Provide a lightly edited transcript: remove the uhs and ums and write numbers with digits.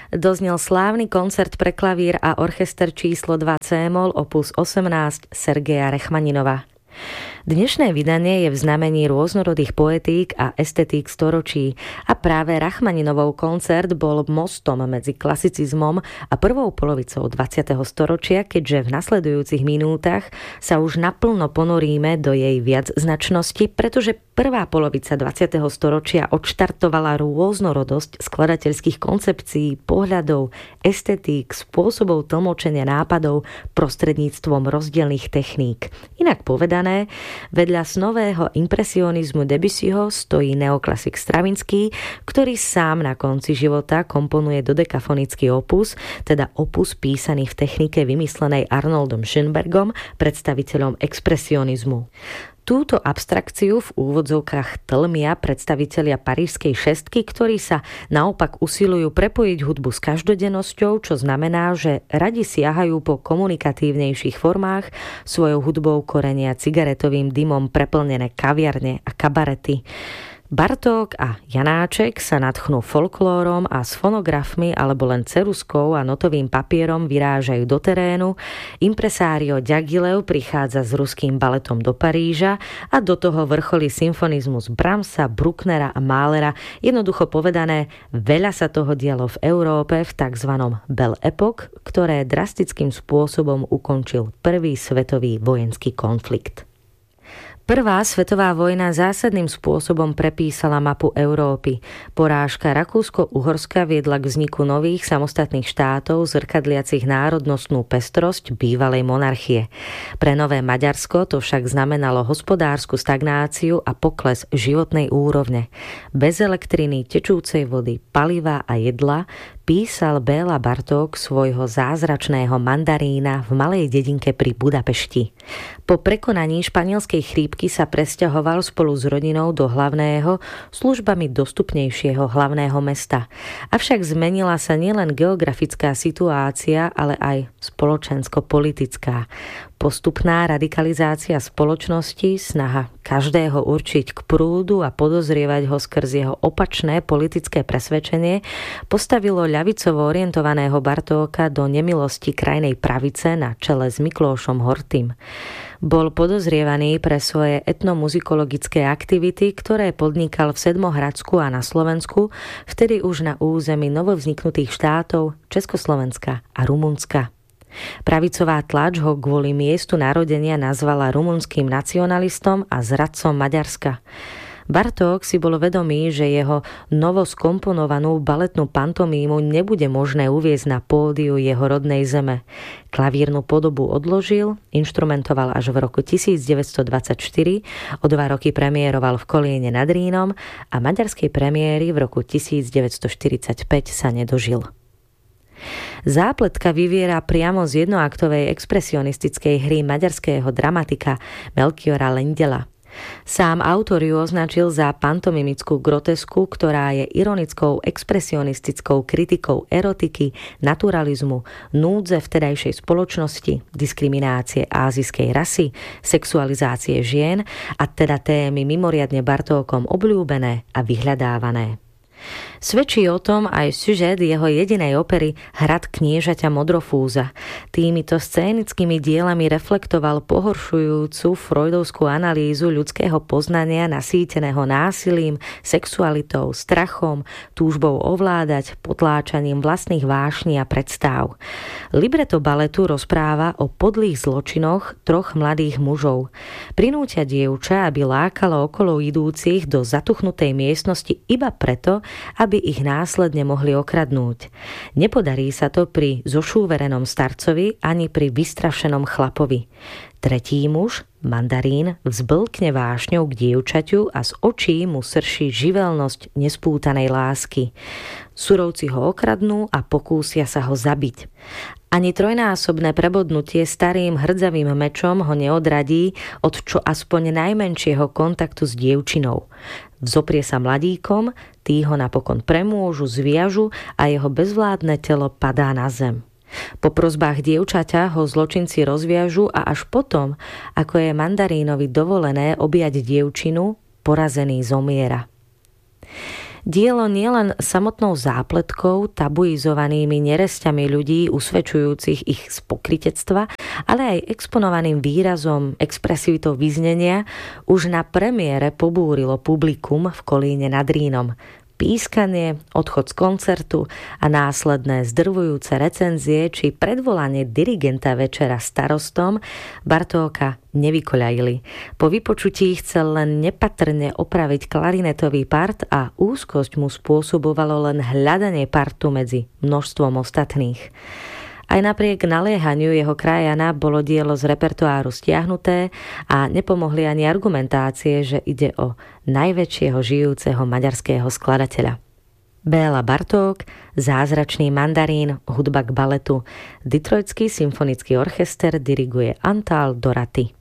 doznel slávny koncert pre klavír a orchester číslo 2 C-moll opus 18 Sergeja Rachmaninova. Dnešné vydanie je v znamení rôznorodých poetík a estetík storočí a práve Rachmaninov koncert bol mostom medzi klasicizmom a prvou polovicou 20. storočia, keďže v nasledujúcich minútach sa už naplno ponoríme do jej viacznačnosti, pretože prvá polovica 20. storočia odštartovala rôznorodosť skladateľských koncepcií, pohľadov, estetík, spôsobov tlmočenia nápadov prostredníctvom rozdielnych techník. Inak povedané, vedľa snového impresionizmu Debussyho stojí neoklasik Stravinský, ktorý sám na konci života komponuje dodekafonický opus, teda opus písaný v technike vymyslenej Arnoldom Schönbergom, predstaviteľom expresionizmu. Túto abstrakciu v úvodzovkách tlmia predstavitelia parížskej šestky, ktorí sa naopak usilujú prepojiť hudbu s každodennosťou, čo znamená, že radi siahajú po komunikatívnejších formách, svojou hudbou korenia cigaretovým dymom preplnené kaviarne a kabarety. Bartók a Janáček sa nadchnú folklórom a s fonografmi alebo len ceruskou a notovým papierom vyrážajú do terénu. Impresário Ďagilev prichádza s ruským baletom do Paríža a do toho vrcholí symfonizmus Brahmsa, Brucknera a Mahlera. Jednoducho povedané, veľa sa toho dialo v Európe v tzv. Belle Époque, ktoré drastickým spôsobom ukončil prvý svetový vojenský konflikt. Prvá svetová vojna zásadným spôsobom prepísala mapu Európy. Porážka Rakúsko-Uhorska viedla k vzniku nových samostatných štátov zrkadliacich národnostnú pestrosť bývalej monarchie. Pre nové Maďarsko to však znamenalo hospodársku stagnáciu a pokles životnej úrovne. Bez elektriny, tečúcej vody, paliva a jedla písal Béla Bartók svojho zázračného Mandarína v malej dedinke pri Budapešti. Po prekonaní španielskej chrípky sa presťahoval spolu s rodinou do hlavného, službami dostupnejšieho hlavného mesta. Avšak zmenila sa nielen geografická situácia, ale aj spoločensko-politická. Postupná radikalizácia spoločnosti, snaha každého určiť k prúdu a podozrievať ho skrz jeho opačné politické presvedčenie postavilo ľavicovo orientovaného Bartóka do nemilosti krajnej pravice na čele s Miklóšom Hortym. Bol podozrievaný pre svoje etnomuzikologické aktivity, ktoré podnikal v Sedmohradsku a na Slovensku, vtedy už na území novovzniknutých štátov Československa a Rumunska. Pravicová tlač ho kvôli miestu narodenia nazvala rumunským nacionalistom a zradcom Maďarska. Bartók si bol vedomý, že jeho novoskomponovanú baletnú pantomímu nebude možné uviesť na pódiu jeho rodnej zeme. Klavírnu podobu odložil, inštrumentoval až v roku 1924, o 2 roky premiéroval v Kolíne nad Rínom a maďarskej premiéry v roku 1945 sa nedožil. Zápletka vyviera priamo z jednoaktovej expresionistickej hry maďarského dramatika Melchiora Lendela. Sám autor ju označil za pantomimickú grotesku, ktorá je ironickou expresionistickou kritikou erotiky, naturalizmu, núdze vtedajšej spoločnosti, diskriminácie ázijskej rasy, sexualizácie žien a teda témy mimoriadne Bartókom obľúbené a vyhľadávané. Svedčí o tom aj sužet jeho jedinej opery Hrad kniežaťa Modrofúza. Týmito scénickými dielami reflektoval pohoršujúcu freudovskú analýzu ľudského poznania nasýteného násilím, sexualitou, strachom, túžbou ovládať, potláčaním vlastných vášní a predstáv. Libreto baletu rozpráva o podlých zločinoch 3 mladých mužov. Prinútia dievča, aby lákalo okolo idúcich do zatuchnutej miestnosti iba preto, aby ich následne mohli okradnúť. Nepodarí sa to pri zošúverenom starcovi ani pri vystrašenom chlapovi. Tretí muž, Mandarín, vzblkne vášňou k dievčaťu a z očí mu srší živelnosť nespútanej lásky. Surovci ho okradnú a pokúsia sa ho zabiť. Ani trojnásobné prebodnutie starým hrdzavým mečom ho neodradí od čo aspoň najmenšieho kontaktu s dievčinou. Vzoprie sa mladíkom, tí ho napokon premôžu, zviažu a jeho bezvládne telo padá na zem. Po prosbách dievčaťa ho zločinci rozviažu a až potom, ako je Mandarínovi dovolené objať dievčinu, porazený zomiera. Dielo nielen samotnou zápletkou, tabuizovanými neresťami ľudí, usvedčujúcich ich z pokrytectva, ale aj exponovaným výrazom, expresivitou vyznenia, už na premiére pobúrilo publikum v Kolíne nad Rýnom. Pískanie, odchod z koncertu a následné zdrvujúce recenzie či predvolanie dirigenta večera starostom Bartóka nevykoľajili. Po vypočutí chcel len nepatrne opraviť klarinetový part a úzkosť mu spôsobovalo len hľadanie partu medzi množstvom ostatných. Aj napriek naliehaniu jeho krajana bolo dielo z repertoáru stiahnuté a nepomohli ani argumentácie, že ide o najväčšieho žijúceho maďarského skladateľa. Béla Bartók, Zázračný mandarín, hudba k baletu. Detroitský symfonický orchester diriguje Antal Doraty.